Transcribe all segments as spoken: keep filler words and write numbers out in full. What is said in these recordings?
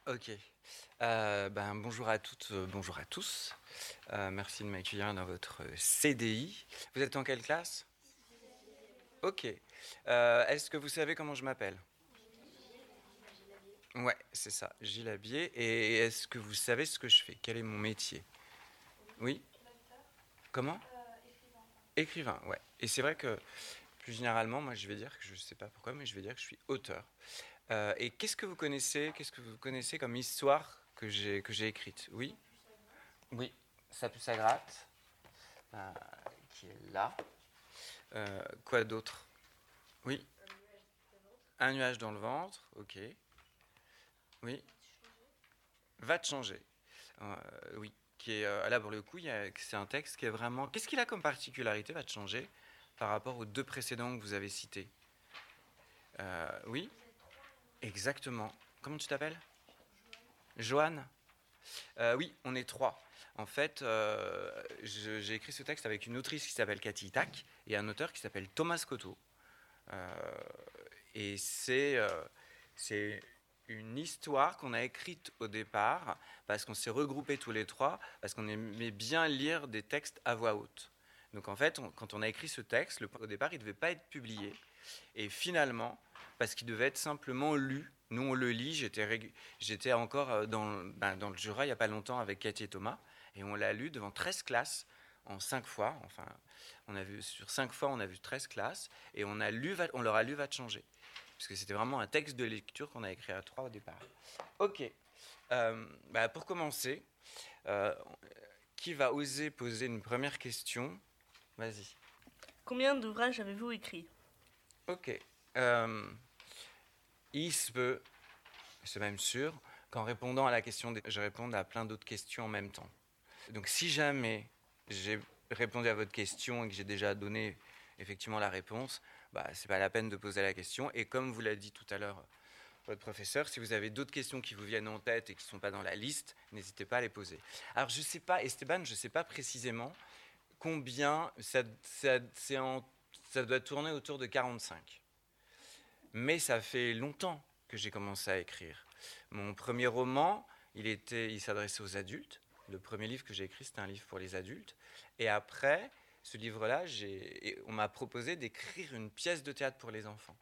Ok. Euh, ben, bonjour à toutes, euh, bonjour à tous. Euh, merci de m'accueillir dans votre C D I. Vous êtes en quelle classe? Ok. Euh, est-ce que vous savez comment je m'appelle? Ouais, c'est ça, Gilles Labier. Et est-ce que vous savez ce que je fais? Quel est mon métier? Oui? Comment? Écrivain, ouais. Et c'est vrai que plus généralement, moi je vais dire que je ne sais pas pourquoi, mais je vais dire que je suis auteur. Euh, et qu'est-ce que vous connaissez, qu'est-ce que vous connaissez comme histoire que j'ai que j'ai écrite? Oui? Oui. Ça pue, ça gratte. Euh, qui est là. Euh, quoi d'autre? Oui. Un nuage dans le ventre. Ok. Oui. Va te changer. Euh, oui. Qui est euh, là pour le coup, il y a- c'est un texte qui est vraiment. Qu'est-ce qu'il a comme particularité, va te changer, par rapport aux deux précédents que vous avez cités? Euh, Oui. Exactement. Comment tu t'appelles? Joanne. Euh, oui, on est trois. En fait, euh, je- j'ai écrit ce texte avec une autrice qui s'appelle Cathy Tac et un auteur qui s'appelle Thomas Cotto. Euh, et c'est euh, c'est une histoire qu'on a écrite au départ parce qu'on s'est regroupés tous les trois, parce qu'on aimait bien lire des textes à voix haute. Donc en fait, on- quand on a écrit ce texte, le, au départ, il ne devait pas être publié. Et finalement, parce qu'il devait être simplement lu, nous on le lit, j'étais, régu- j'étais encore euh, dans, ben, dans le Jura il n'y a pas longtemps avec Cathy et Thomas, et on l'a lu devant treize classes en cinq fois. Enfin, on a vu, sur cinq fois, on a vu treize classes, et on, a lu, on leur a lu Va te changer. Parce que c'était vraiment un texte de lecture qu'on a écrit à trois au départ. Ok. Euh, bah, pour commencer, euh, qui va oser poser une première question? Vas-y. Combien d'ouvrages avez-vous écrits? Ok. Euh, il se peut, c'est même sûr, qu'en répondant à la question, je réponde à plein d'autres questions en même temps. Donc si jamais j'ai répondu à votre question et que j'ai déjà donné effectivement la réponse, bah, c'est pas la peine de poser la question. Et comme vous l'a dit tout à l'heure votre professeur, si vous avez d'autres questions qui vous viennent en tête et qui ne sont pas dans la liste, n'hésitez pas à les poser. Alors je sais pas, Esteban, je ne sais pas précisément combien, ça, ça, c'est en, ça doit tourner autour de quarante-cinq. Mais ça fait longtemps que j'ai commencé à écrire. Mon premier roman, il, était, il s'adressait aux adultes. Le premier livre que j'ai écrit, c'était un livre pour les adultes. Et après, ce livre-là, j'ai, on m'a proposé d'écrire une pièce de théâtre pour les enfants.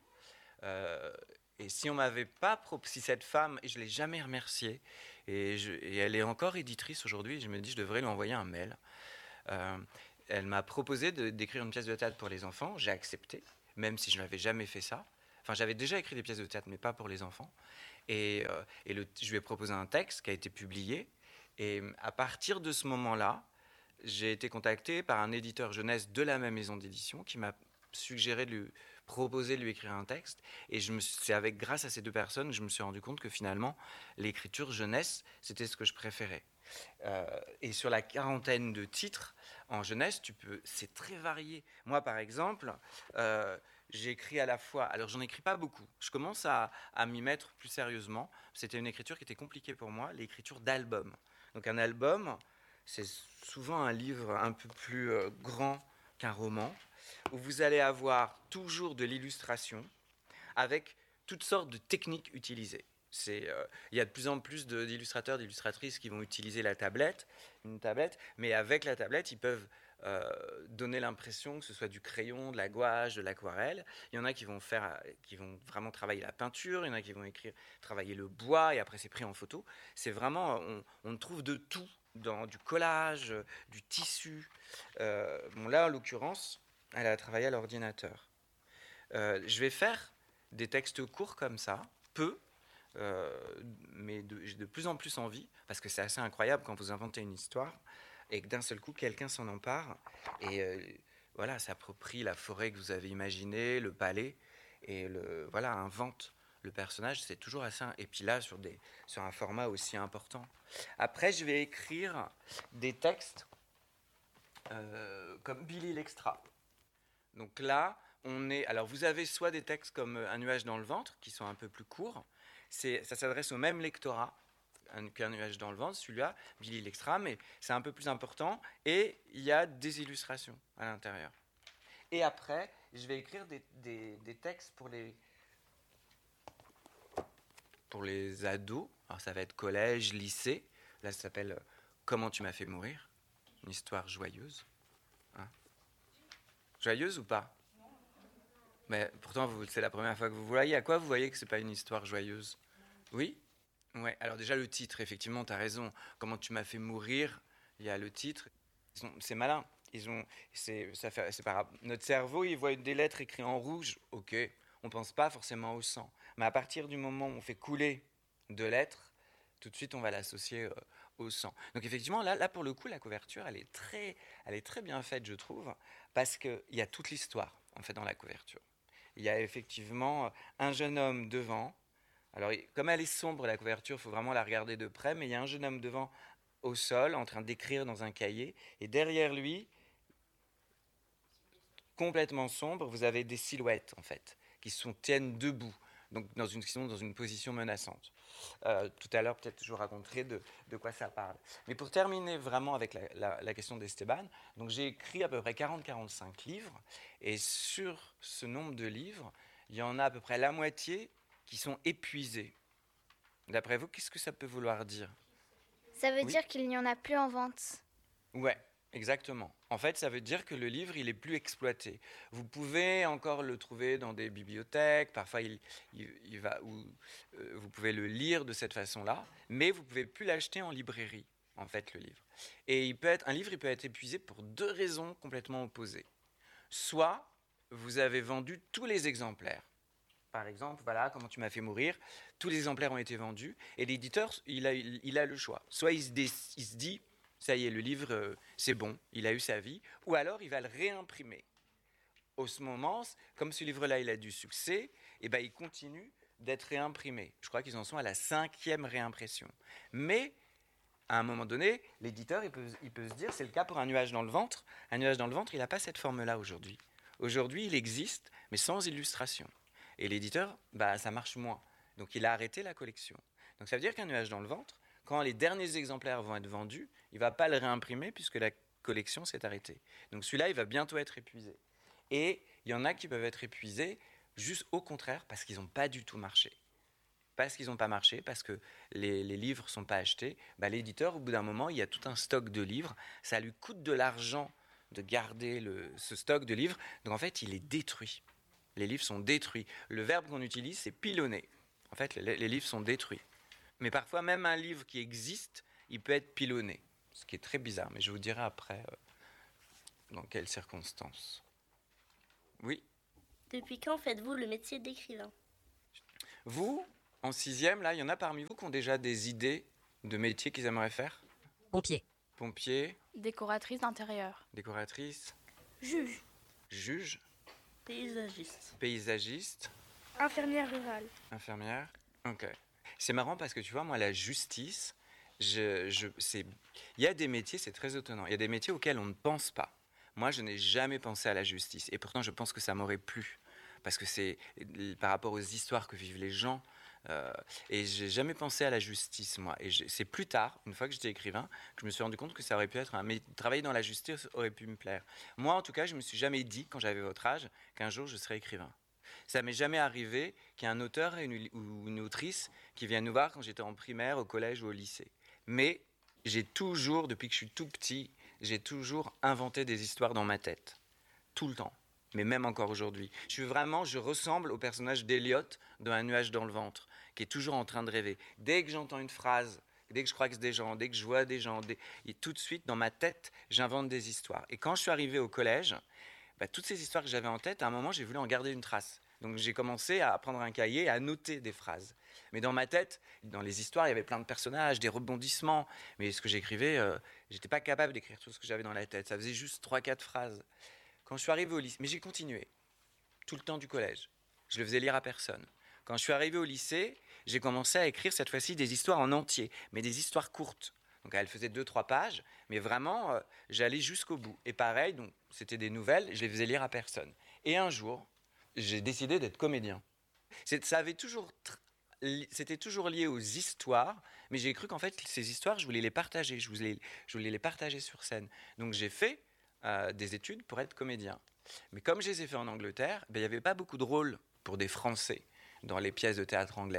Euh, et si on m'avait pas pro- si cette femme, et je l'ai jamais remerciée, et, je, et elle est encore éditrice aujourd'hui, je me dis je devrais lui envoyer un mail. Euh, Elle m'a proposé de, d'écrire une pièce de théâtre pour les enfants, j'ai accepté, même si je n'avais jamais fait ça. Enfin, j'avais déjà écrit des pièces de théâtre, mais pas pour les enfants. Et, euh, et le, je lui ai proposé un texte qui a été publié. Et à partir de ce moment-là, j'ai été contacté par un éditeur jeunesse de la même maison d'édition qui m'a suggéré de lui proposer de lui écrire un texte. Et je me, c'est avec, grâce à ces deux personnes que je me suis rendu compte que finalement, l'écriture jeunesse, c'était ce que je préférais. Euh, et sur la quarantaine de titres en jeunesse, tu peux, c'est très varié. Moi, par exemple, euh, j'écris à la fois. Alors, j'en écris pas beaucoup. Je commence à, à m'y mettre plus sérieusement. C'était une écriture qui était compliquée pour moi, l'écriture d'album. Donc, un album, c'est souvent un livre un peu plus euh, grand qu'un roman, où vous allez avoir toujours de l'illustration avec toutes sortes de techniques utilisées. C'est, euh, il y a de plus en plus de, d'illustrateurs, d'illustratrices qui vont utiliser la tablette, une tablette, mais avec la tablette, ils peuvent euh, donner l'impression que ce soit du crayon, de la gouache, de l'aquarelle. Il y en a qui vont faire, qui vont vraiment travailler la peinture, il y en a qui vont écrire, travailler le bois, et après c'est pris en photo. C'est vraiment, on, on trouve de tout dans du collage, du tissu. Euh, bon là, en l'occurrence, elle a travaillé à l'ordinateur. Euh, je vais faire des textes courts comme ça, peu, euh, mais de, j'ai de plus en plus envie, parce que c'est assez incroyable quand vous inventez une histoire et que d'un seul coup quelqu'un s'en empare et euh, voilà, s'approprie la forêt que vous avez imaginée, le palais, et le, voilà, invente le personnage. C'est toujours assez. Et puis là, sur, des, sur un format aussi important. Après, je vais écrire des textes euh, comme Billy l'Extra. Donc là, on est. Alors vous avez soit des textes comme Un nuage dans le ventre, qui sont un peu plus courts. C'est, ça s'adresse au même lectorat qu'un nuage dans le ventre, celui-là, Billy l'Extra, mais c'est un peu plus important. Et il y a des illustrations à l'intérieur. Et après, je vais écrire des, des, des textes pour les, pour les ados. Alors ça va être collège, lycée. Là, ça s'appelle euh, Comment tu m'as fait mourir. Une histoire joyeuse. Hein? Joyeuse ou pas? Mais pourtant, vous, c'est la première fois que vous voyez. À quoi vous voyez que c'est pas une histoire joyeuse? Oui? Ouais. Alors déjà, le titre, effectivement, tu as raison. Comment tu m'as fait mourir, il y a le titre. Ils ont- C'est malin. Ils ont, c'est, ça fait, c'est pas grave. Notre cerveau, il voit des lettres écrites en rouge. Ok, on pense pas forcément au sang. Mais à partir du moment où on fait couler de lettres, tout de suite, on va l'associer euh, au sang. Donc effectivement, là, là, pour le coup, la couverture, elle est très, elle est très bien faite, je trouve, parce qu'il y a toute l'histoire, en fait, dans la couverture. Il y a effectivement un jeune homme devant. Alors, comme elle est sombre, la couverture, il faut vraiment la regarder de près, mais il y a un jeune homme devant, au sol, en train d'écrire dans un cahier, et derrière lui, complètement sombre, vous avez des silhouettes, en fait, qui se tiennent debout, donc dans une, qui sont dans une position menaçante. Euh, tout à l'heure, peut-être je vous raconterai de, de quoi ça parle. Mais pour terminer vraiment avec la, la, la question d'Esteban, donc j'ai écrit à peu près quarante à quarante-cinq livres, et sur ce nombre de livres, il y en a à peu près la moitié qui sont épuisés. D'après vous, qu'est-ce que ça peut vouloir dire? Ça veut Oui. dire qu'il n'y en a plus en vente. Ouais, exactement. En fait, ça veut dire que le livre, il est plus exploité. Vous pouvez encore le trouver dans des bibliothèques, parfois il, il, il va, ou, euh, vous pouvez le lire de cette façon-là, mais vous pouvez plus l'acheter en librairie, en fait, le livre. Et il peut être, un livre, il peut être épuisé pour deux raisons complètement opposées. Soit vous avez vendu tous les exemplaires. Par exemple, voilà, Comment tu m'as fait mourir, tous les exemplaires ont été vendus, et l'éditeur, il a, il a le choix. Soit il se, dé, il se dit, ça y est, le livre, euh, c'est bon, il a eu sa vie, ou alors il va le réimprimer. Au ce moment, comme ce livre-là, il a du succès, et ben, il continue d'être réimprimé. Je crois qu'ils en sont à la cinquième réimpression. Mais, à un moment donné, l'éditeur, il peut, il peut se dire, c'est le cas pour Un nuage dans le ventre, Un nuage dans le ventre, il n'a pas cette forme-là aujourd'hui. Aujourd'hui, il existe, mais sans illustration. Et l'éditeur, bah, ça marche moins. Donc il a arrêté la collection. Donc ça veut dire qu'un nuage dans le ventre, quand les derniers exemplaires vont être vendus, il ne va pas le réimprimer puisque la collection s'est arrêtée. Donc celui-là, il va bientôt être épuisé. Et il y en a qui peuvent être épuisés juste au contraire parce qu'ils n'ont pas du tout marché. Parce qu'ils n'ont pas marché, parce que les, les livres ne sont pas achetés, bah, l'éditeur, au bout d'un moment, il y a tout un stock de livres. Ça lui coûte de l'argent de garder le, ce stock de livres. Donc en fait, il est détruit. Les livres sont détruits. Le verbe qu'on utilise, c'est pilonner. En fait, les, les livres sont détruits. Mais parfois, même un livre qui existe, il peut être pilonné. Ce qui est très bizarre, mais je vous dirai après euh, dans quelles circonstances. Oui. Depuis quand faites-vous le métier d'écrivain? Vous, en sixième, là, il y en a parmi vous qui ont déjà des idées de métiers qu'ils aimeraient faire? Pompier. Pompier. Décoratrice d'intérieur. Décoratrice. Juge. Juge. Paysagiste. Paysagiste. Infirmière rurale. Infirmière. Ok. C'est marrant parce que tu vois, moi, la justice, je, je, c'est, il y a des métiers, c'est très étonnant. Il y a des métiers auxquels on ne pense pas. Moi, je n'ai jamais pensé à la justice. Et pourtant, je pense que ça m'aurait plu. Parce que c'est par rapport aux histoires que vivent les gens. Euh, et j'ai jamais pensé à la justice, moi. Et c'est plus tard, une fois que j'étais écrivain, que je me suis rendu compte que ça aurait pu être un... Mais travailler dans la justice aurait pu me plaire. Moi, en tout cas, je me suis jamais dit, quand j'avais votre âge, qu'un jour je serais écrivain. Ça m'est jamais arrivé qu'il y ait un auteur et une, ou une autrice qui viennent nous voir quand j'étais en primaire, au collège ou au lycée. Mais j'ai toujours, depuis que je suis tout petit, j'ai toujours inventé des histoires dans ma tête. Tout le temps. Mais même encore aujourd'hui. Je suis vraiment, je ressemble au personnage d'Eliot dans Un nuage dans le ventre, qui est toujours en train de rêver. Dès que j'entends une phrase, dès que je crois que c'est des gens, dès que je vois des gens, dès... et tout de suite, dans ma tête, j'invente des histoires. Et quand je suis arrivé au collège, bah, toutes ces histoires que j'avais en tête, à un moment, j'ai voulu en garder une trace. Donc j'ai commencé à prendre un cahier et à noter des phrases. Mais dans ma tête, dans les histoires, il y avait plein de personnages, des rebondissements. Mais ce que j'écrivais, euh, j'étais pas capable d'écrire tout ce que j'avais dans la tête. Ça faisait juste trois quatre phrases. Quand je suis arrivé au lycée, mais j'ai continué, tout le temps du collège. Je le faisais lire à personne. Quand je suis arrivé au lycée, j'ai commencé à écrire cette fois-ci des histoires en entier, mais des histoires courtes. Donc elles faisaient deux trois pages, mais vraiment, euh, j'allais jusqu'au bout. Et pareil, donc, c'était des nouvelles, je les faisais lire à personne. Et un jour, j'ai décidé d'être comédien. C'est, ça avait toujours, c'était toujours lié aux histoires, mais j'ai cru qu'en fait, ces histoires, je voulais les partager, je voulais, je voulais les partager sur scène. Donc j'ai fait Euh, des études pour être comédien. Mais comme je les ai fait en Angleterre, ben, il n'y avait pas beaucoup de rôles pour des Français dans les pièces de théâtre anglaises,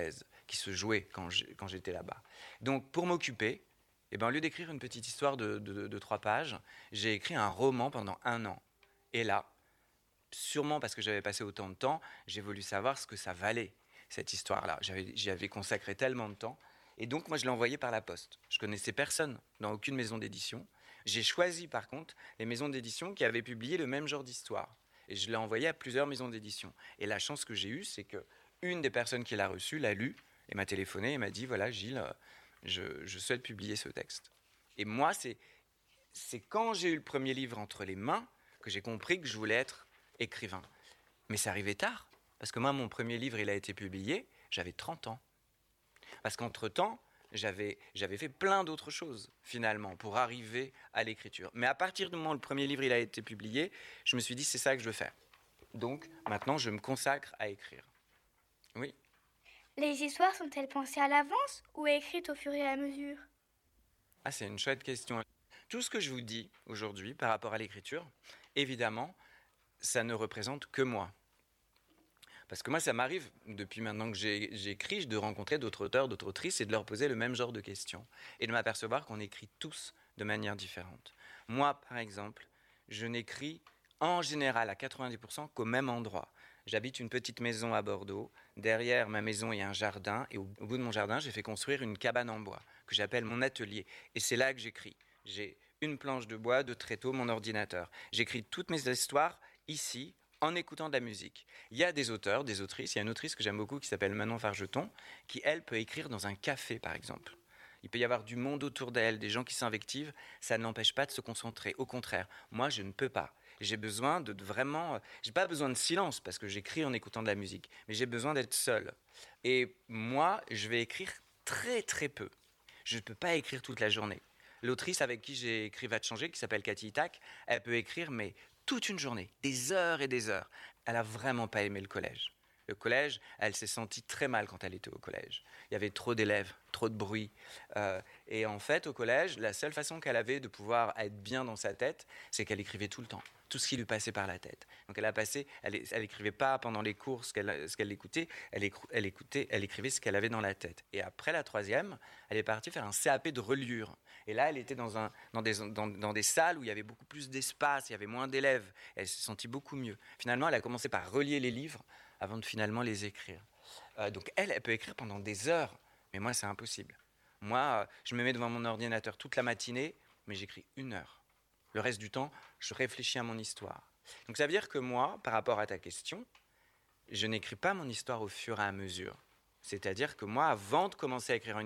qui se jouait quand, quand j'étais là-bas. Donc, pour m'occuper, eh ben, au lieu d'écrire une petite histoire de, de, de, de trois pages, j'ai écrit un roman pendant un an. Et là, sûrement parce que j'avais passé autant de temps, j'ai voulu savoir ce que ça valait, cette histoire-là. J'avais, j'y avais consacré tellement de temps. Et donc, moi, je l'ai envoyé par la poste. Je connaissais personne dans aucune maison d'édition. J'ai choisi, par contre, les maisons d'édition qui avaient publié le même genre d'histoire. Et je l'ai envoyé à plusieurs maisons d'édition. Et la chance que j'ai eue, c'est qu'une des personnes qui l'a reçu l'a lu et m'a téléphoné et m'a dit, voilà, Gilles, je, je souhaite publier ce texte. Et moi, c'est, c'est quand j'ai eu le premier livre entre les mains que j'ai compris que je voulais être écrivain. Mais c'est arrivé tard. Parce que moi, mon premier livre, il a été publié, j'avais trente ans. Parce qu'entre-temps, j'avais, j'avais fait plein d'autres choses, finalement, pour arriver à l'écriture. Mais à partir du moment où le premier livre il a été publié, je me suis dit, c'est ça que je veux faire. Donc, maintenant, je me consacre à écrire. Oui. Les histoires sont-elles pensées à l'avance ou écrites au fur et à mesure? Ah, c'est une chouette question. Tout ce que je vous dis aujourd'hui par rapport à l'écriture, évidemment, ça ne représente que moi. Parce que moi, ça m'arrive, depuis maintenant que j'ai, j'écris, de rencontrer d'autres auteurs, d'autres autrices et de leur poser le même genre de questions. Et de m'apercevoir qu'on écrit tous de manière différente. Moi, par exemple, je n'écris en général à quatre-vingt-dix pour cent qu'au même endroit. J'habite une petite maison à Bordeaux. Derrière ma maison, il y a un jardin. Et au, au bout de mon jardin, j'ai fait construire une cabane en bois que j'appelle mon atelier. Et c'est là que j'écris. J'ai une planche de bois, deux tréteaux, mon ordinateur. J'écris toutes mes histoires ici, en écoutant de la musique. Il y a des auteurs, des autrices. Il y a une autrice que j'aime beaucoup qui s'appelle Manon Fargeton, qui, elle, peut écrire dans un café, par exemple. Il peut y avoir du monde autour d'elle, des gens qui s'invectivent. Ça ne l'empêche pas de se concentrer. Au contraire, moi, je ne peux pas. J'ai besoin de, de vraiment... J'ai pas besoin de silence, parce que j'écris en écoutant de la musique. Mais j'ai besoin d'être seul. Et moi, je vais écrire très, très peu. Je ne peux pas écrire toute la journée. L'autrice avec qui j'ai écrit Va te changer, qui s'appelle Cathy Itac, elle peut écrire, mais... toute une journée, des heures et des heures. Elle n'a vraiment pas aimé le collège. Le collège, elle s'est sentie très mal quand elle était au collège. Il y avait trop d'élèves, trop de bruit. Euh, et en fait, au collège, la seule façon qu'elle avait de pouvoir être bien dans sa tête, c'est qu'elle écrivait tout le temps, tout ce qui lui passait par la tête. Donc elle a passé, elle, elle écrivait pas pendant les cours ce qu'elle, ce qu'elle écoutait, elle, écou, elle écoutait, elle écrivait ce qu'elle avait dans la tête. Et après la troisième, elle est partie faire un C A P de reliure. Et là, elle était dans, un, dans, des, dans, dans des salles où il y avait beaucoup plus d'espace, il y avait moins d'élèves. Elle se sentit beaucoup mieux. Finalement, elle a commencé par relier les livres avant de finalement les écrire. Euh, donc elle, elle peut écrire pendant des heures, mais moi, c'est impossible. Moi, euh, je me mets devant mon ordinateur toute la matinée, mais j'écris une heure. Le reste du temps, je réfléchis à mon histoire. Donc ça veut dire que moi, par rapport à ta question, je n'écris pas mon histoire au fur et à mesure. C'est-à-dire que moi, avant de commencer à écrire une